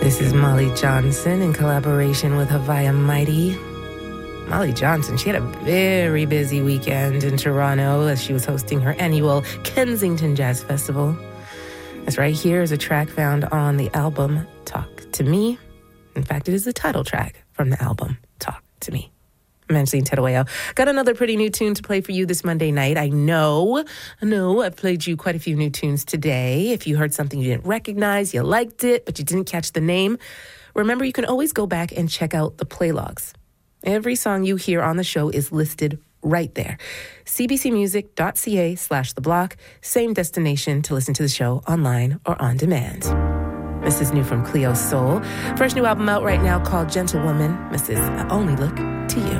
This is Molly Johnson in collaboration with Havaya Mighty. Molly Johnson, she had a very busy weekend in Toronto as she was hosting her annual Kensington Jazz Festival. This right here is a track found on the album Talk to Me. In fact, it is the title track from the album Talk to Me. I'm Angeline Tedoeo. Got another pretty new tune to play for you this Monday night. I know I've played you quite a few new tunes today. If you heard something you didn't recognize, you liked it, but you didn't catch the name, remember you can always go back and check out the play logs. Every song you hear on the show is listed right there. cbcmusic.ca/The Block. Same destination to listen to the show online or on demand. This is new from Cleo Soul. Fresh new album out right now called Gentlewoman. This is I Only Look to You.